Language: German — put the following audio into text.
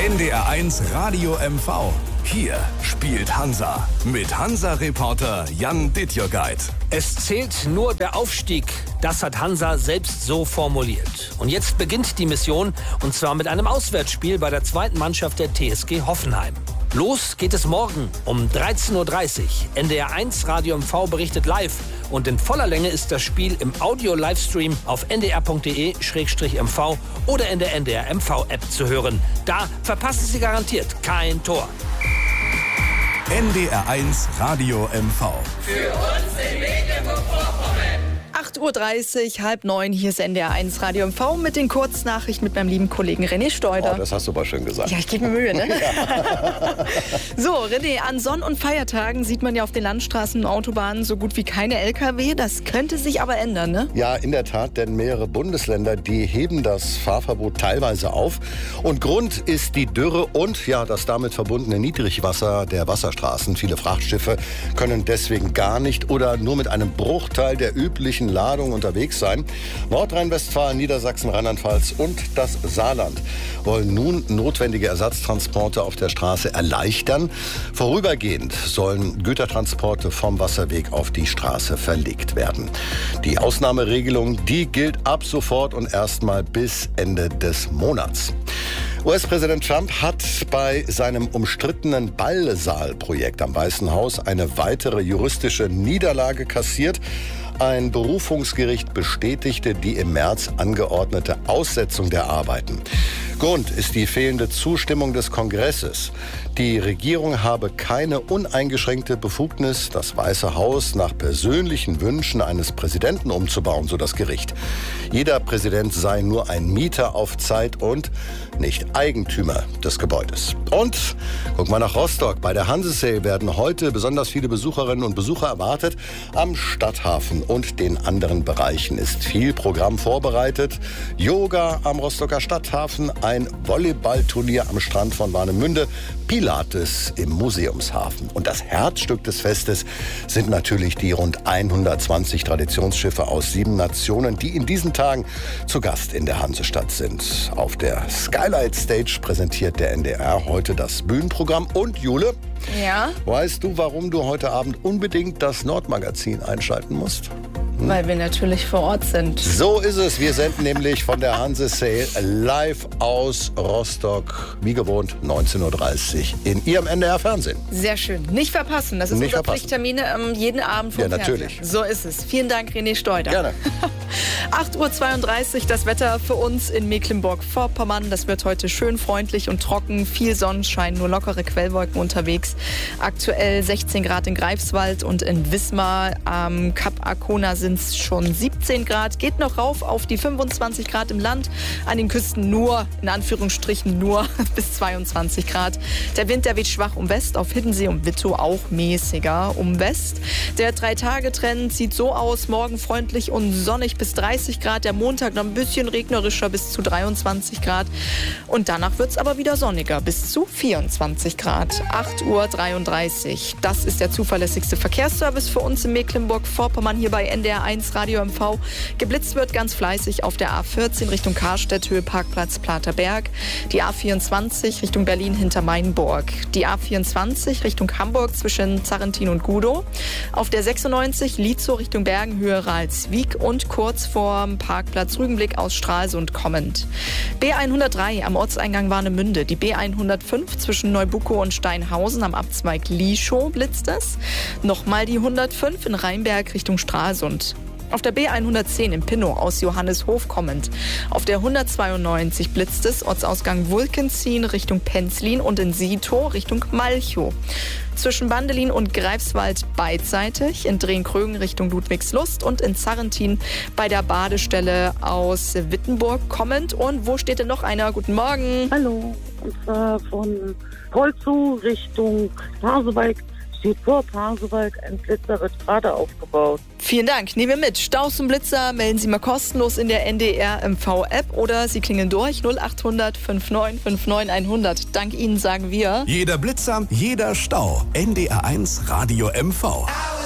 NDR1 Radio MV. Hier spielt Hansa mit Hansa-Reporter Jan Dittjörgeit. Es zählt nur der Aufstieg. Das hat Hansa selbst so formuliert. Und jetzt beginnt die Mission, und zwar mit einem Auswärtsspiel bei der zweiten Mannschaft der TSG Hoffenheim. Los geht es morgen um 13.30 Uhr. NDR1 Radio MV berichtet live. Und in voller Länge ist das Spiel im Audio-Livestream auf ndr.de/mv oder in der NDR MV-App zu hören. Da verpassen Sie garantiert kein Tor. NDR1 Radio MV. Für uns in Mecklenburg-Vorpommern. 8.30 Uhr, 8:30, hier ist NDR1 Radio MV mit den Kurznachrichten mit meinem lieben Kollegen René Steuder. Oh, das hast du aber schön gesagt. Ja, ich gebe mir Mühe, ne? So, René, an Sonn- und Feiertagen sieht man ja auf den Landstraßen und Autobahnen so gut wie keine LKW. Das könnte sich aber ändern, ne? Ja, in der Tat, denn mehrere Bundesländer, die heben das Fahrverbot teilweise auf. Und Grund ist die Dürre und ja, das damit verbundene Niedrigwasser der Wasserstraßen. Viele Frachtschiffe können deswegen gar nicht oder nur mit einem Bruchteil der üblichen Ladung unterwegs sein. Nordrhein-Westfalen, Niedersachsen, Rheinland-Pfalz und das Saarland wollen nun notwendige Ersatztransporte auf der Straße erleichtern. Vorübergehend sollen Gütertransporte vom Wasserweg auf die Straße verlegt werden. Die Ausnahmeregelung, die gilt ab sofort und erstmal bis Ende des Monats. US-Präsident Trump hat bei seinem umstrittenen Ballsaal-Projekt am Weißen Haus eine weitere juristische Niederlage kassiert. Ein Berufungsgericht bestätigte die im März angeordnete Aussetzung der Arbeiten. Grund ist die fehlende Zustimmung des Kongresses. Die Regierung habe keine uneingeschränkte Befugnis, das Weiße Haus nach persönlichen Wünschen eines Präsidenten umzubauen, so das Gericht. Jeder Präsident sei nur ein Mieter auf Zeit und nicht Eigentümer des Gebäudes. Und guck mal nach Rostock. Bei der Hansesale werden heute besonders viele Besucherinnen und Besucher erwartet. Am Stadthafen und den anderen Bereichen ist viel Programm vorbereitet. Yoga am Rostocker Stadthafen, ein Volleyballturnier am Strand von Warnemünde, Pilates im Museumshafen. Und das Herzstück des Festes sind natürlich die rund 120 Traditionsschiffe aus 7 Nationen, die in diesen Tagen zu Gast in der Hansestadt sind. Auf der Skylight Stage präsentiert der NDR heute das Bühnenprogramm. Und Jule, Ja? weißt du, warum du heute Abend unbedingt das Nordmagazin einschalten musst? Weil wir natürlich vor Ort sind. So ist es. Wir senden nämlich von der Hansesale live aus Rostock, wie gewohnt, 19.30 Uhr in Ihrem NDR-Fernsehen. Sehr schön. Nicht verpassen. Das ist Nicht unser verpassen. Pflichttermin jeden Abend vom Ja, Fernsehen. natürlich. So ist es. Vielen Dank, René Steuder. Gerne. 8.32 Uhr, das Wetter für uns in Mecklenburg-Vorpommern. Das wird heute schön freundlich und trocken. Viel Sonnenschein, nur lockere Quellwolken unterwegs. Aktuell 16 Grad in Greifswald und in Wismar. Am Kap Arkona sind es schon 17 Grad. Geht noch rauf auf die 25 Grad im Land. An den Küsten nur, in Anführungsstrichen nur, bis 22 Grad. Der Wind, der weht schwach um West, auf Hiddensee und Wittow auch mäßiger um West. Der 3-Tage-Trend sieht so aus, morgen freundlich und sonnig bis 30 Grad. Der Montag noch ein bisschen regnerischer bis zu 23 Grad. Und danach wird es aber wieder sonniger bis zu 24 Grad. 8.33 Uhr. Das ist der zuverlässigste Verkehrsservice für uns in Mecklenburg-Vorpommern hier bei NDR1 Radio MV. Geblitzt wird ganz fleißig auf der A14 Richtung Karstedt, Höhe Parkplatz Platerberg. Die A24 Richtung Berlin hinter Mainburg. Die A24 Richtung Hamburg zwischen Zarrentin und Gudow. Auf der 96 Lietzow Richtung Bergen, Höhe Ralswiek und kurz vorm Parkplatz Rügenblick aus Stralsund kommend. B103 am Ortseingang Warnemünde. Die B105 zwischen Neubuckow und Steinhausen am Abzweig Lieschow blitzt es. Nochmal die 105 in Rheinberg Richtung Stralsund. Auf der B110 in Pinnow aus Johanneshof kommend. Auf der 192 blitzt es, Ortsausgang Wulkenzien Richtung Penzlin und in Sietow Richtung Malchow. Zwischen Bandelin und Greifswald beidseitig, in Drehn-Krögen Richtung Ludwigslust und in Zarrentin bei der Badestelle aus Wittenburg kommend. Und wo steht denn noch einer? Guten Morgen. Hallo, und zwar von Holzow Richtung Pasewalk. Steht vor Pasewalk ein Blitzer, wird gerade aufgebaut. Vielen Dank. Nehmen wir mit. Staus und Blitzer melden Sie mal kostenlos in der NDR MV-App oder Sie klingeln durch 0800 5959 100. Dank Ihnen sagen wir... Jeder Blitzer, jeder Stau. NDR1 Radio MV.